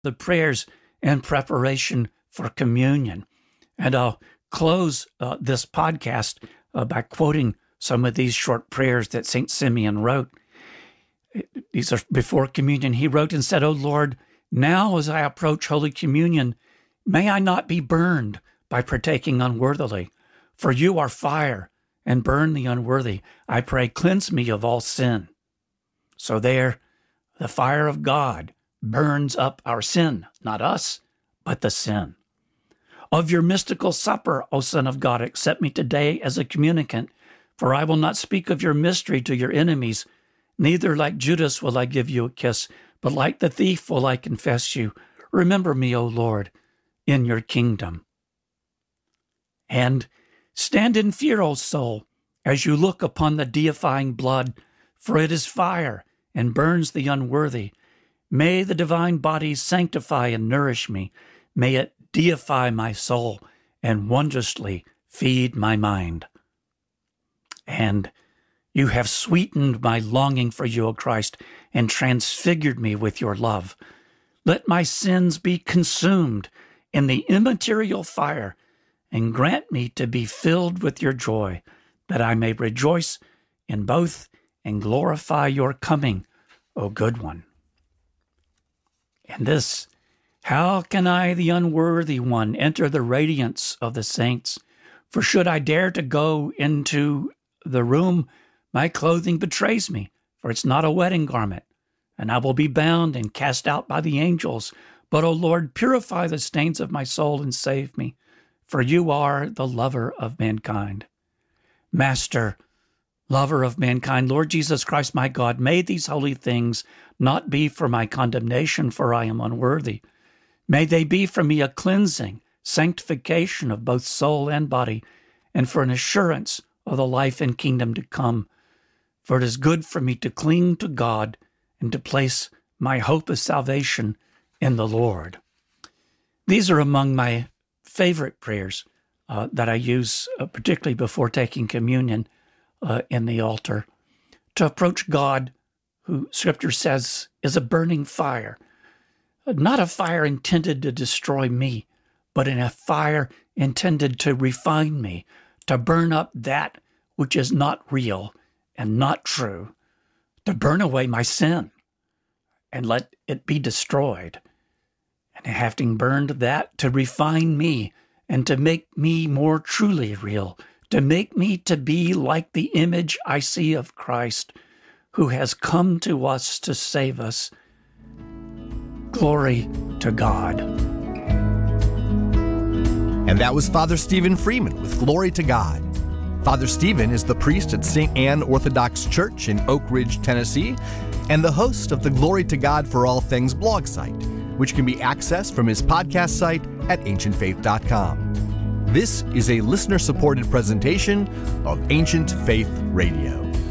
the prayers in preparation for communion. And I'll close this podcast by quoting some of these short prayers that St. Simeon wrote. These are before communion. He wrote and said, "O Lord, now as I approach Holy Communion, may I not be burned by partaking unworthily. For you are fire, and burn the unworthy. I pray, cleanse me of all sin." So there, the fire of God burns up our sin, not us, but the sin. "Of your mystical supper, O Son of God, accept me today as a communicant, for I will not speak of your mystery to your enemies. Neither like Judas will I give you a kiss, but like the thief will I confess you. Remember me, O Lord, in your kingdom. And stand in fear, O soul, as you look upon the deifying blood, for it is fire and burns the unworthy. May the divine body sanctify and nourish me. May it deify my soul and wondrously feed my mind. And you have sweetened my longing for you, O Christ, and transfigured me with your love. Let my sins be consumed in the immaterial fire, and grant me to be filled with your joy, that I may rejoice in both and glorify your coming, O good one. And this, how can I, the unworthy one, enter the radiance of the saints? For should I dare to go into the room, my clothing betrays me, for it's not a wedding garment, and I will be bound and cast out by the angels. But, O Lord, purify the stains of my soul and save me, for you are the lover of mankind. Master, lover of mankind, Lord Jesus Christ, my God, may these holy things not be for my condemnation, for I am unworthy. May they be for me a cleansing, sanctification of both soul and body, and for an assurance of the life and kingdom to come. For it is good for me to cling to God and to place my hope of salvation in the Lord. These are among my favorite prayers that I use, particularly before taking communion in the altar, to approach God, who Scripture says is a burning fire, not a fire intended to destroy me, but in a fire intended to refine me, to burn up that which is not real and not true, to burn away my sin and let it be destroyed. And having burned that, to refine me and to make me more truly real, to make me to be like the image I see of Christ, who has come to us to save us. Glory to God. And that was Father Stephen Freeman with Glory to God. Father Stephen is the priest at St. Anne Orthodox Church in Oak Ridge, Tennessee, and the host of the Glory to God for All Things blog site, which can be accessed from his podcast site at ancientfaith.com. This is a listener-supported presentation of Ancient Faith Radio.